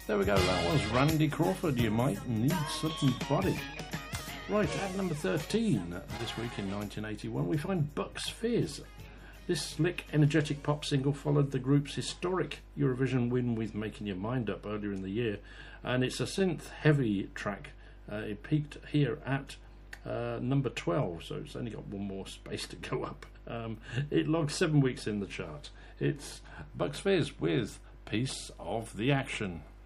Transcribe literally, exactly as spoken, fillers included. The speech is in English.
There we go, that was Randy Crawford, You Might Need Somebody. Right, at number thirteen this week in nineteen eighty-one, we find Bucks Fizz. This slick, energetic pop single followed the group's historic Eurovision win with Making Your Mind Up earlier in the year, and it's a synth-heavy track. Uh, it peaked here at uh, number twelve, so it's only got one more space to go up. Um, it logged seven weeks in the chart. It's Bucks Fizz with Piece of the Action.